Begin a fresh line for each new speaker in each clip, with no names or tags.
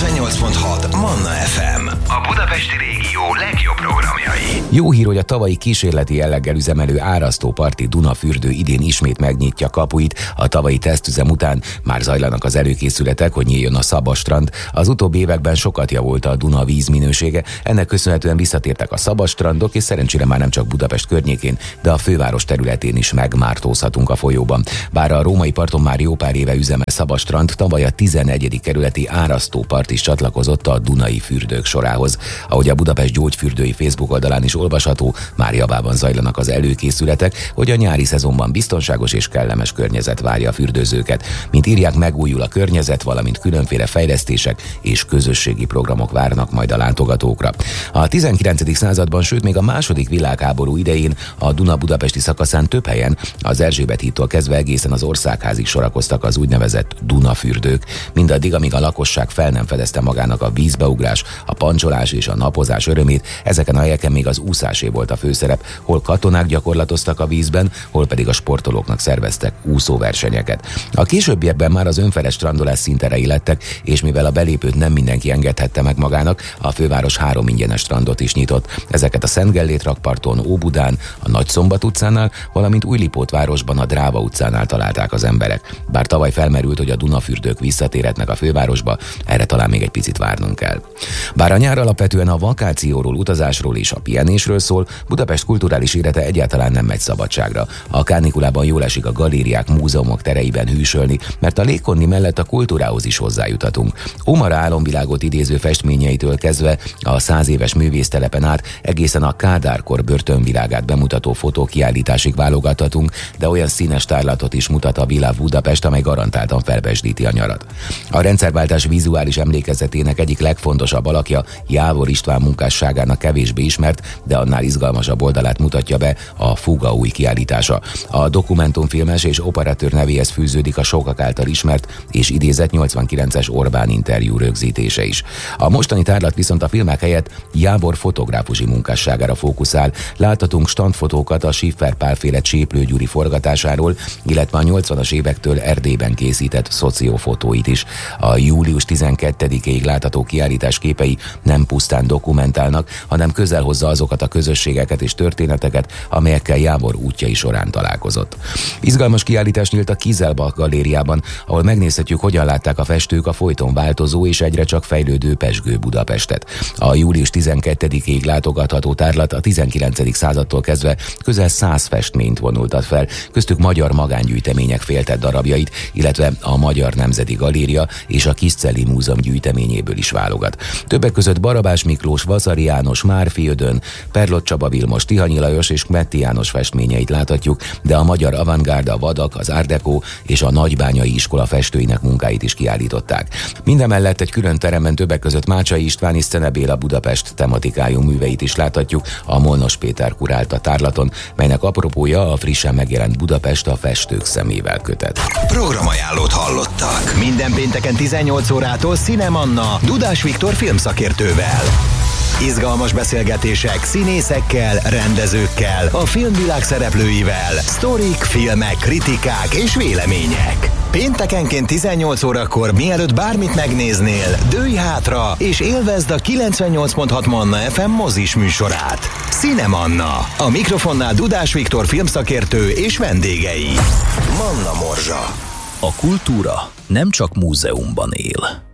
98.6 Manna FM. A budapesti régió legjobb programjai.
Jó hír, hogy a tavalyi kísérleti jelleggel üzemelő árasztóparti Dunafürdő idén ismét megnyitja kapuit. A tavalyi tesztüzem után már zajlanak az előkészületek, hogy nyíljon a Szabadstrand. Az utóbbi években sokat javult a Duna vízminősége, ennek köszönhetően visszatértek a szabadstrandok, és szerencsére már nem csak Budapest környékén, de a főváros területén is megmártózhatunk a folyóban. Bár a római parton már jó pár éve üzemel Szabadstrand, tavaly a 11. kerületi árasztópart is csatlakozott a Dunai fürdők sorához. Ahogy a Budapest Gyógyfürdői Facebook oldalán is olvasható, már javában zajlanak az előkészületek, hogy a nyári szezonban biztonságos és kellemes környezet várja a fürdőzőket. Mint írják, megújul a környezet, valamint különféle fejlesztések és közösségi programok várnak majd a látogatókra. A 19. században, sőt még a II. Világháború idején a Duna budapesti szakaszán több helyen, az Erzsébet hídtól kezdve egészen az Országházig sorakoztak az úgynevezett Dunafürdők. Mindaddig, amíg a lakosság fel nem fedezte magának a vízbeugrás, a pancsolás és a napozás örömét, ezeken a helyeken még az úszásé volt a főszerep, hol katonák gyakorlatoztak a vízben, hol pedig a sportolóknak szerveztek úszóversenyeket. A későbbiekben már az önfeles strandolás színterei lettek, és mivel a belépőt nem mindenki engedhette meg magának, a főváros 3 ingyenes strandot is nyitott. Ezeket a Szent Gellért rakparton, Óbudán, a Nagyszombat utcánál, valamint Újlipótvárosban, a Dráva utcánál találták az emberek. Bár tavaly felmerült, hogy a Dunafürdők visszatérhetnek a fővárosba, erre talán még egy picit várnunk kell. Bár a nyár alapvetően a vakációról, utazásról és a pihenésről szól, Budapest kulturális élete egyáltalán nem megy szabadságra. A kánikulában jól esik a galériák, múzeumok tereiben hűsölni, mert a légkondi mellett a kultúrához is hozzájutatunk. Omara álomvilágot idéző festményeitől kezdve a 100 éves művésztelepen át egészen a Kádár-kor börtönvilágát bemutató fotókiállításig válogathatunk, de olyan színes tárlatot is mutat a Villa Budapest, amely garantáltan felpesdíti a nyarat. A rendszerváltás vizuális emlékezetének egyik legfontosabb alakja, Jávor István munkásságának kevésbé ismert, de annál izgalmasabb oldalát mutatja be a Fuga új kiállítása. A dokumentumfilmes és operatőr nevéhez fűződik a sokak által ismert és idézett 89-es Orbán interjú rögzítése is. A mostani tárlat viszont a filmek helyett Jávor fotográfusi munkásságára fókuszál. Láthatunk standfotókat a Schiffer Pál-féle Cséplő Gyuri forgatásáról, illetve a 80-as évektől Erdélyben készített szociófotóit is. A július 12-ig látható kiállítás képei nem pusztán dokumentálnak, hanem közel hozza azokat a közösségeket és történeteket, amelyekkel Jávor útjai során találkozott. Izgalmas kiállítás nyílt a Kieselbach galériában, ahol megnézhetjük, hogyan látták a festők a folyton változó és egyre csak fejlődő pezsgő Budapestet. A július 12-ig látogatható tárlat a 19. századtól kezdve közel 100 festményt vonultat fel, köztük magyar magángyűjtemények féltett darabjait, illetve a Magyar Nemzeti Galéria és a Kiscelli Múzeum gyűjteményéből is válogat. Többek között Barabás Miklós, Vasari János, Márfi Ödön, Perlott Csaba Vilmos, Tihanyi Lajos és Kmetti János festményeit láthatjuk, de a magyar avantgárd, a Vadak, az Art Deco és a Nagybányai iskola festőinek munkáit is kiállították. Mindemellett egy külön teremben többek között Mácsai István és Szene Béla Budapest tematikájú műveit is láthatjuk, a Molnos Péter kurálta tárlaton, melynek apropója a frissen megjelent Budapest a festők szemével kötet.
Programajánlót hallottak. Minden pénteken 18 órától Cinemanna Dudás Viktor filmszakértővel. Izgalmas beszélgetések színészekkel, rendezőkkel, a filmvilág szereplőivel, sztorik, filmek, kritikák és vélemények. Péntekenként 18 órakor, mielőtt bármit megnéznél, dőlj hátra és élvezd a 98.6 Manna FM mozis műsorát. Cinemanna. A mikrofonnál Dudás Viktor filmszakértő és vendégei. Manna Morzsa.
A kultúra nem csak múzeumban él.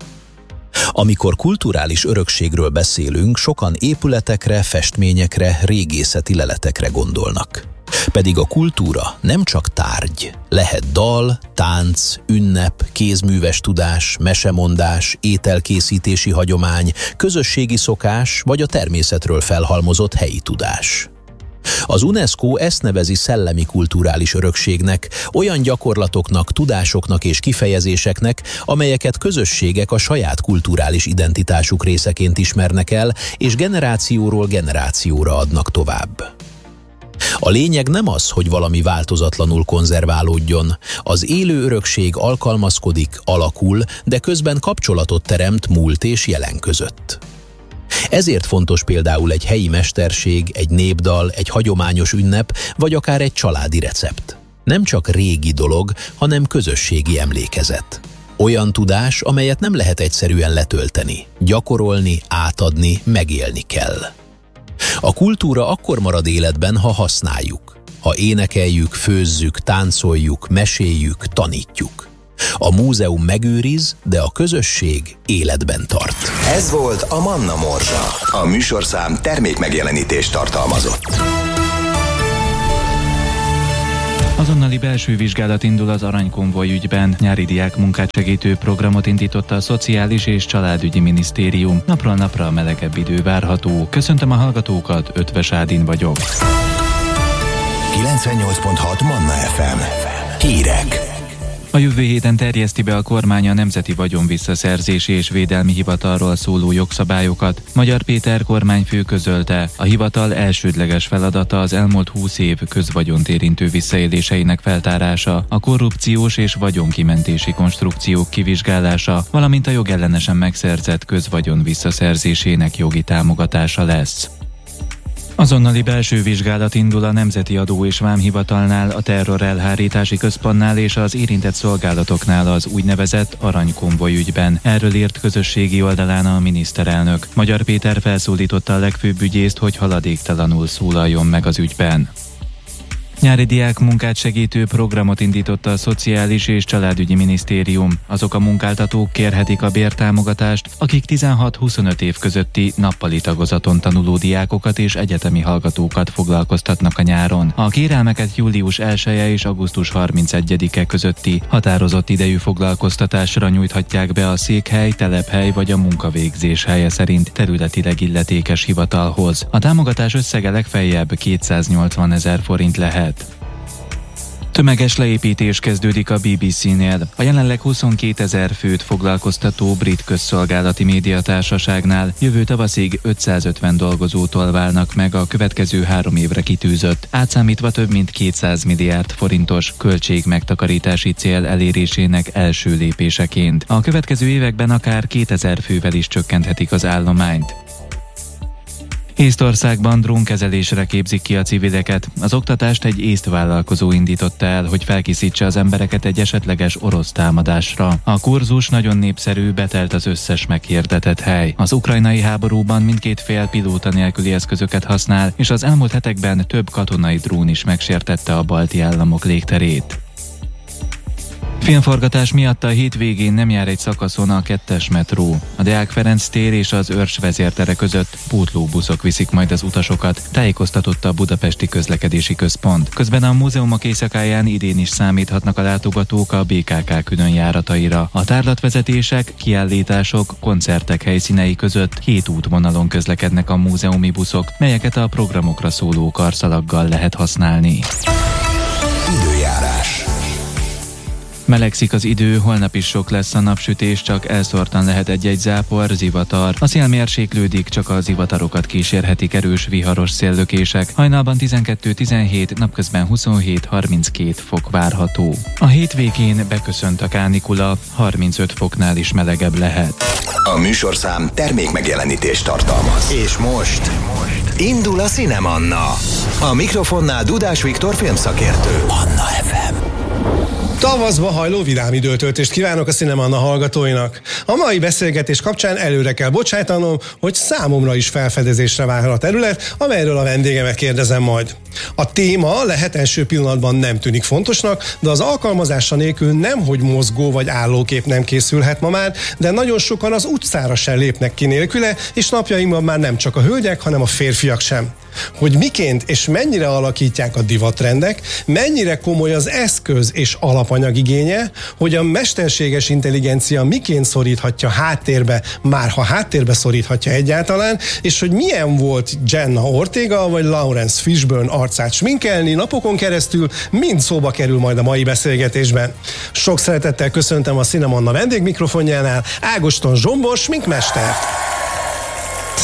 Amikor kulturális örökségről beszélünk, sokan épületekre, festményekre, régészeti leletekre gondolnak. Pedig a kultúra nem csak tárgy. Lehet dal, tánc, ünnep, kézműves tudás, mesemondás, ételkészítési hagyomány, közösségi szokás vagy a természetről felhalmozott helyi tudás. Az UNESCO ezt nevezi szellemi kulturális örökségnek, olyan gyakorlatoknak, tudásoknak és kifejezéseknek, amelyeket közösségek a saját kulturális identitásuk részeként ismernek el, és generációról generációra adnak tovább. A lényeg nem az, hogy valami változatlanul konzerválódjon. Az élő örökség alkalmazkodik, alakul, de közben kapcsolatot teremt múlt és jelen között. Ezért fontos például egy helyi mesterség, egy népdal, egy hagyományos ünnep, vagy akár egy családi recept. Nem csak régi dolog, hanem közösségi emlékezet. Olyan tudás, amelyet nem lehet egyszerűen letölteni. Gyakorolni, átadni, megélni kell. A kultúra akkor marad életben, ha használjuk. Ha énekeljük, főzzük, táncoljuk, meséljük, tanítjuk. A múzeum megőriz, de a közösség életben tart.
Ez volt a Manna Morzsa. A műsorszám termékmegjelenítést tartalmazott.
Azonnali belső vizsgálat indul az Aranykonvoj ügyben. Nyári diák munkát segítő programot indította a Szociális és Családügyi Minisztérium. Napról napra melegebb idő várható. Köszöntöm a hallgatókat, Ötvös Ádin vagyok.
98.6 Manna FM. Hírek.
A jövő héten terjeszti be a kormány a Nemzeti Vagyonvisszaszerzési és Védelmi Hivatalról szóló jogszabályokat. Magyar Péter kormányfő közölte, a hivatal elsődleges feladata az elmúlt 20 év közvagyont érintő visszaéléseinek feltárása, a korrupciós és vagyonkimentési konstrukciók kivizsgálása, valamint a jogellenesen megszerzett közvagyon visszaszerzésének jogi támogatása lesz. Azonnali belső vizsgálat indul a Nemzeti Adó- és Vámhivatalnál, a Terrorelhárítási Központnál és az érintett szolgálatoknál az úgynevezett Aranykonvoj ügyben. Erről írt közösségi oldalán a miniszterelnök. Magyar Péter felszólította a legfőbb ügyészt, hogy haladéktalanul szólaljon meg az ügyben. Nyári diák munkát segítő programot indította a Szociális és Családügyi Minisztérium. Azok a munkáltatók kérhetik a bértámogatást, akik 16-25 év közötti nappali tagozaton tanuló diákokat és egyetemi hallgatókat foglalkoztatnak a nyáron. A kérelmeket július 1-e és augusztus 31-e közötti határozott idejű foglalkoztatásra nyújthatják be a székhely, telephely vagy a munkavégzés helye szerint területileg illetékes hivatalhoz. A támogatás összege legfeljebb 280 000 forint lehet. Tömeges leépítés kezdődik a BBC-nél. A jelenleg 22 000 főt foglalkoztató brit közszolgálati médiatársaságnál jövő tavaszig 550 dolgozótól válnak meg a következő 3 évre kitűzött, átszámítva több mint 200 milliárd forintos költségmegtakarítási cél elérésének első lépéseként. A következő években akár 2000 fővel is csökkenthetik az állományt. Észtországban drónkezelésre képzik ki a civileket. Az oktatást egy észt vállalkozó indította el, hogy felkészítse az embereket egy esetleges orosz támadásra. A kurzus nagyon népszerű, betelt az összes meghirdetett hely. Az ukrajnai háborúban mindkét fél pilóta nélküli eszközöket használ, és az elmúlt hetekben több katonai drón is megsértette a balti államok légterét. Filmforgatás miatt a hétvégén nem jár egy szakaszon a 2-es metró. A Deák Ferenc tér és az Örs vezértere között pótlóbuszok viszik majd az utasokat, tájékoztatott a Budapesti Közlekedési Központ. Közben a múzeumok éjszakáján idén is számíthatnak a látogatók a BKK különjárataira. A tárlatvezetések, kiállítások, koncertek helyszínei között 7 útvonalon közlekednek a múzeumi buszok, melyeket a programokra szóló karszalaggal lehet használni.
Időjárás.
Melegszik az idő, holnap is sok lesz a napsütés, csak elszórtan lehet egy-egy zápor, zivatar. A szél mérséklődik, csak a zivatarokat kísérhetik erős viharos széllökések. Hajnalban 12-17, napközben 27-32 fok várható. A hétvégén beköszönt a kánikula, 35 foknál is melegebb lehet.
A műsorszám termékmegjelenítést tartalmaz. És most indul a Cinemanna. A mikrofonnál Dudás Viktor filmszakértő. Manna FM.
Tavaszba hajló vidám időtöltést kívánok a Cinemanna hallgatóinak. A mai beszélgetés kapcsán előre kell bocsájtanom, hogy számomra is felfedezésre vár a terület, amelyről a vendégemet kérdezem majd. A téma lehet első pillanatban nem tűnik fontosnak, de az alkalmazása nélkül nemhogy mozgó vagy állókép nem készülhet ma már, de nagyon sokan az utcára sem lépnek ki nélküle, és napjainkban már nem csak a hölgyek, hanem a férfiak sem. Hogy miként és mennyire alakítják a divattrendek, mennyire komoly az eszköz és alapanyag igénye, hogy a mesterséges intelligencia miként szoríthatja háttérbe, már ha háttérbe szoríthatja egyáltalán, és hogy milyen volt Jenna Ortega vagy Lawrence Fishburne arcát sminkelni napokon keresztül, mind szóba kerül majd a mai beszélgetésben. Sok szeretettel köszöntöm a Cinemanna vendégmikrofonjánál Ágoston Zsombor sminkmestert.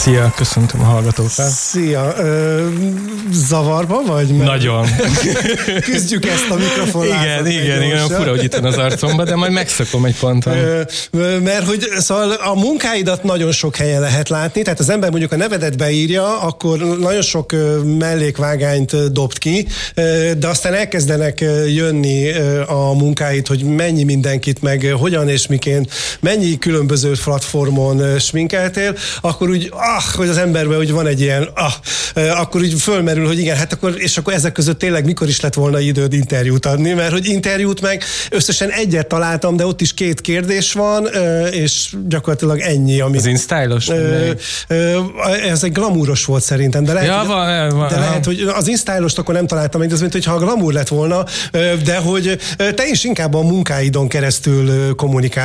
Szia, köszöntöm a hallgatókat.
Szia, zavarba vagy?
Nagyon.
Küzdjük ezt a mikrofonlátot.
Igen, fura, hogy itt van az arcomba, de majd megszakom egy ponton.
Mert hogy szóval a munkáidat nagyon sok helyen lehet látni, tehát az ember mondjuk a nevedet beírja, akkor nagyon sok mellékvágányt dobt ki, de aztán elkezdenek jönni a munkáid, hogy mennyi mindenkit, meg hogyan és miként, mennyi különböző platformon sminkeltél, akkor úgy, hogy az emberben úgy van egy ilyen, akkor úgy fölmerül, hogy igen, hát akkor ezek között tényleg mikor is lett volna időd interjút adni, mert hogy interjút meg összesen egyet találtam, de ott is 2 kérdés van, és gyakorlatilag ennyi, ami...
Az InStyle-os?
Ez egy glamúros volt szerintem, de lehet, hogy az InStyle-ost akkor nem találtam meg, de az mint hogyha a glamour lett volna, de hogy te is inkább a munkáidon keresztül kommunikálsz.